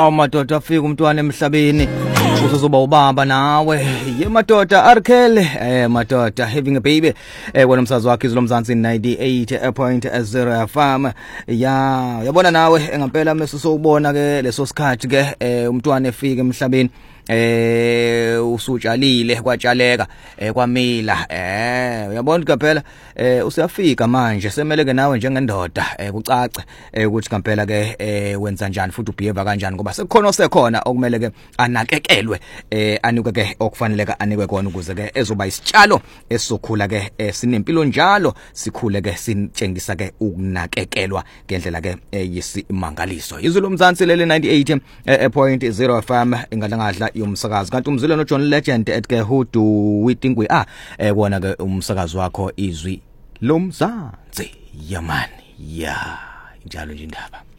Madoda afika umntwana emhlabeni uzoba ubaba nawe ye madoda arkele madoda having a baby wena umsazi wakhe izolo Mzansi 98.0 FM yabona nawe ngempela mesisubona ke leso sikhathi ke umntwana efika emhlabeni usutshalile kwatshaleka kwamila uyabona ngempela usiyafika manje semele ke nawe njengendoda kucace ukuthi ngempela ke wenza njani futhi ubehave kanjani ngoba sekukhona sekhona okumele ke anakekelwe anikwe ke okufaneleka anikwe kona ukuze ke ezoba isitshalo esizokhula ke sinempilo njalo sikhule ke sintshengisa ke ukunakekelwa ngendlela ke yisimangaliso izolo Mzansi lele 98.0 FM ingadlangadla yomsakazi kanti umzilo no John Legend etke who do we think we are wona ke umsakazi wakho izwi lomzansi yamani njalo nje indaba